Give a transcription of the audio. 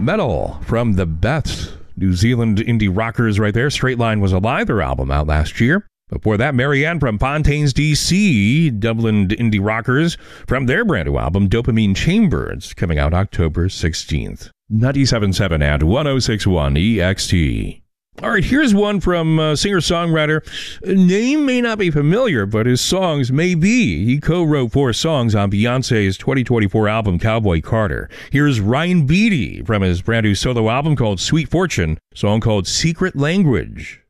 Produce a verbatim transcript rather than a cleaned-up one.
Metal from the Beths, New Zealand indie rockers right there. Straight Line Was Alive, their album out last year. Before that, Marianne from Pontains, D C, Dublin indie rockers from their brand new album, Dopamine Chamber. It's coming out October sixteenth. ninety-seven point seven and one oh six point one E X T. All right, here's one from uh, singer-songwriter. Name may not be familiar, but his songs may be. He co-wrote four songs on Beyonce's twenty twenty-four album, Cowboy Carter. Here's Ryan Beatty from his brand new solo album called Sweet Fortune, a song called Secret Language.